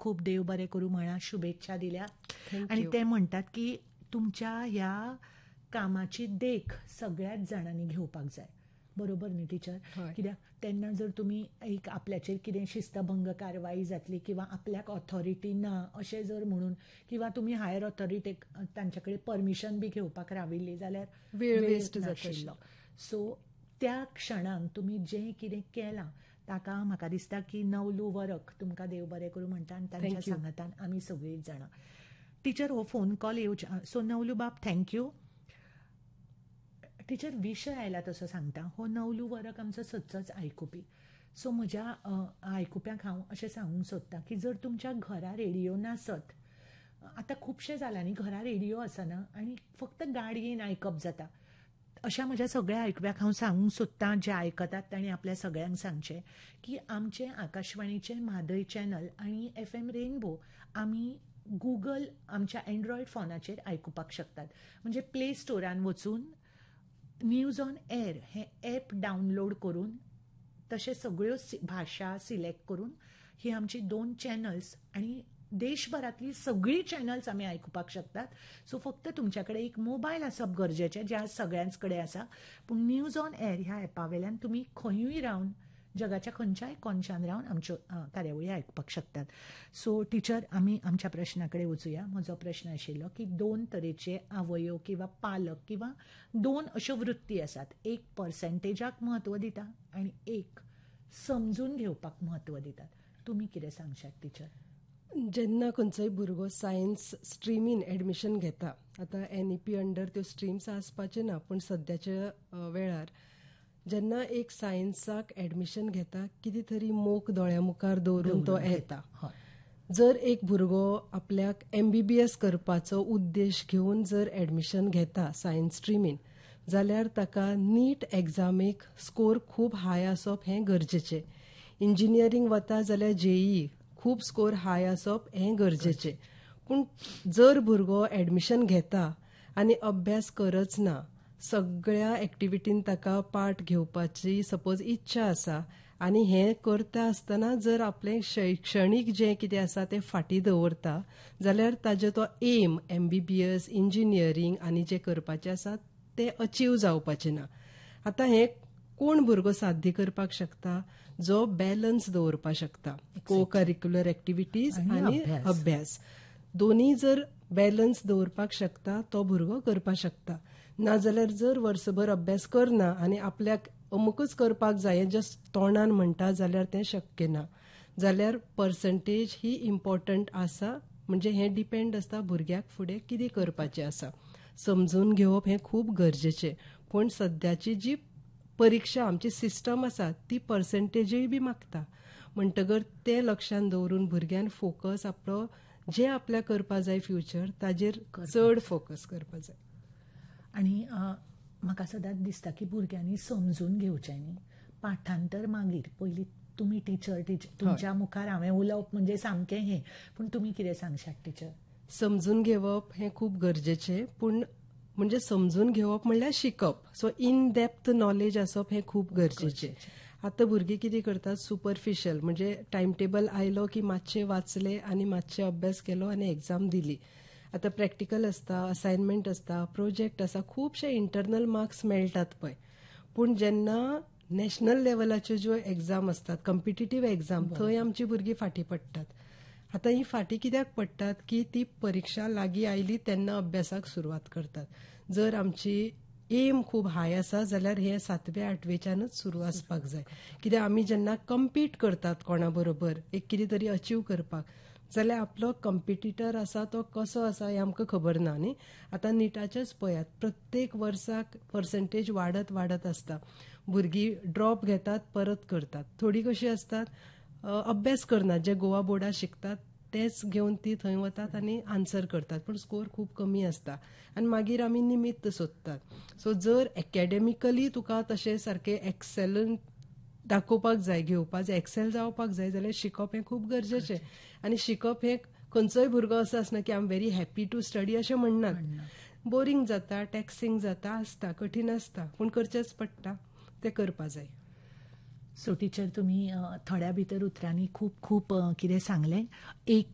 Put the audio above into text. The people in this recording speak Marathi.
खूप देव बरें करूं म्हणा शुभेच्छा दिल्या. Thank आणि you. ते म्हणटात की तुमच्या ह्या कामाची देख सगळ्याच जाणांनी घेवपाक जाय. बरोबर न्ही टिचर? हय. कित्याक तेन्ना जर तुमी एक आपल्याचेर कितें शिस्तभंग कारवाई जातली किंवा आपल्याक ऑथॉरिटी ना अशें जर म्हणून किंवा तुमी हायर ऑथॉरिटीक तांचे कडेन परमिशन बी घेवपाक राविल्ली जाल्यार वेळ waste नाशिल्लो. सो त्या क्षणांक तुमी जें कितें केलां ताका म्हाका दिसता की नवलू वरक तुमकां देव बरें करूं म्हणटा आनी तांच्या Thank you. सांगातान आमी सगळींच जाणां. टिचर हो फोन कॉल येवचे सो नवलू बाब थँक्यू. टिचर विशय आयला तसो सांगता. हो नवलू वरक आमचो सदचोच आयकुपी. सो म्हज्या आयकुप्यांक हांव अशें सांगूंक सोदतां की जर तुमच्या घरा रेडिओ नासत, आतां खुबशे जाला न्ही घरा रेडिओ आसना आनी फक्त गाडयेन आयकप जाता. अशा म्हज्या सगळ्या आयकुप्याक हांव सांगूंक सोदतां जे आयकतात तांणी आपल्या सगळ्यांक सांगचें की आमचें आकाशवाणीचें म्हादय चॅनल आनी FM रेनबो आमी गुगल आमच्या एंड्रॉयड फोनाचेर आयकुपाक शकतात. म्हणजे प्ले स्टोरान वचून न्यूज ऑन एअर हें एप डावनलोड करून तशें सगळ्यो भाशा सिलेक्ट करून ही आमची 2 चॅनल्स आनी देशभरांतली सगळीं चॅनल्स आमी आयकुपाक शकतात. सो फक्त तुमच्या कडेन एक मोबायल आसप गरजेचें जें आज सगळ्यांच कडेन आसा. पूण न्यूज ऑन एअर ह्या एपा वयल्यान तुमी खंयूय रावन जगाच्या खंयच्याय कोनशान रावन आमच्यो कार्यावळी आयकुपाक शकतात. सो टिचर आमी आमच्या प्रश्ना कडेन वचुया. म्हजो प्रश्न आशिल्लो की 2 तरेचे आवयो किंवा पालक किंवा 2 अश्यो वृत्ती आसात. एक पर्सेंटेजाक म्हत्व दिता आनी एक समजून घेवपाक म्हत्व दितात. तुमी कितें सांगशात टिचर? जेन्ना खंयचोय भुरगो सायन्स स्ट्रिमीन एडमिशन घेता, आतां NEP अंडर त्यो स्ट्रिम्स आसपाच्यो ना, पूण सद्याच्या वेळार जेन्ना एक सायन्साक एडमिशन घेता कितें तरी मोख दोळ्या मुखार दवरून तो येता. जर एक भुरगो आपल्याक MBBS करपाचो उद्देश घेवन जर एडमिशन घेता सायन्स स्ट्रिमीन, जाल्यार ताका नीट एग्जामीक स्कोर खूब हाय आसप हें गरजेचें. इंजिनियरींग वता जाल्यार JEE खूब स्कोर हाय आसप हें गरजेचें. पूण जर भुरगो एडमिशन घेता आनी अभ्यास करच ना, सगळ्या एक्टिविटीन ताका पार्ट घेवपाची सपोज इच्छा आसा आनी हें करता आसतना जर आपलें शैक्षणीक जें कितें आसा तें फाटीं दवरता, जाल्यार ताजो तो एम MBBS इंजिनियरींग आनी जें करपाचें आसा तें अचीव जावपाचें ना. आतां हें कोण भुरगो साध्य करपाक शकता? जो बॅलन्स दवरपाक शकता. को करिक्युलर एक्टिविटीज आनी अभ्यास दोनी जर बॅलन्स दवरपाक शकता तो भुरगो करपाक शकता. नाजाल्यार जर वर्सभर अभ्यास करना आनी आपल्याक अमुकूच करपाक जाय जस्ट तोंडान म्हणटा जाल्यार तें शक्य ना. जाल्यार पर्संटेज ही इम्पॉर्टंट आसा. म्हणजे हें डिपेंड आसता भुरग्याक फुडें कितें करपाचें आसा. समजून घेवप हें खूब गरजेचें. पूण सद्याची जी परीक्षा आमची सिस्टम आसा ती पर्संटेजूय बी मागता. म्हणटगर तें लक्षांत दवरून भुरग्यान फोकस आपलो जें आपल्याक करपा जाय फ्युचर ताजेर चड फोकस करपा जाय. आनी म्हाका सदांच दिसता की भुरग्यांनी समजून घेवचें न्ही. पाठांतर मागीर पयलीं तुमी टिचर तुमच्या मुखार हांवें उलोवप म्हणजे सामकें हें. पूण तुमी कितें सांगशात टिचर? समजून घेवप हें खूब गरजेचें. पूण म्हणजे समजून घेवप म्हणल्यार शिकप. सो इन डेप्थ नॉलेज आसप हें खूब गरजेचें. आतां भुरगीं कितें करतात सुपरफिशियल म्हणजे टायम टेबल आयलो की मातशें वाचलें आनी मातशें अभ्यास केलो आनी एग्जाम दिली. आतां प्रॅक्टिकल आसता, असायनमेंट आसता, प्रोजेक्ट आसा, खुबशे इंटरनल मार्क्स मेळटात पळय. पूण जेन्ना नॅशनल लेवलाच्यो ज्यो एग्जाम आसतात, कॉम्पिटिटीव एग्जाम, थंय आमची भुरगीं फाटीं पडटात. आतां ही फाटीं कित्याक पडटात की ती परीक्षा लागीं आयली तेन्ना अभ्यासाक सुरवात करतात. जर आमची एम खूब हाय आसा जाल्यार हे 7वे 8वेच्यानच सुरू आसपाक जाय. कित्याक आमी जेन्ना कम्पीट करतात कोणा बरोबर एक कितें तरी अचीव करपाक, जाल्यार आपलो कॉम्पिटिटर आसा तो कसो आसा हें आमकां खबर ना न्ही. आतां निटाचेच पळयात, प्रत्येक वर्साक पर्संटेज वाडत वाडत आसता. भुरगीं ड्रॉप घेतात परत करतात. थोडीं कशीं आसतात अभ्यास करनात, जे गोवा बोर्डात शिकतात तेच घेवन ती थंय वतात आनी आन्सर करतात. पूण स्कोर खूब कमी आसता आनी मागीर आमी निमित्त सोदतात. सो जर एकेडेमिकली तुका तशें सारकें एक्सलंट दाखोवपाक जाय, घेवपाक जाय, एक्सेल जावपाक जाय जाल्यार शिकप हें खूब गरजेचें. आनी शिकप हें खंयचोय भुरगो असो आसना की I am very happy to study अशें म्हणनात. बोरींग जाता, टॅक्सिंग जाता, आसता, कठीण आसता, पूण करचेंच पडटा, तें करपा जाय. सो टिचर तुमी थोड्या भितर उतरांनी खूब खूब कितें सांगलें. एक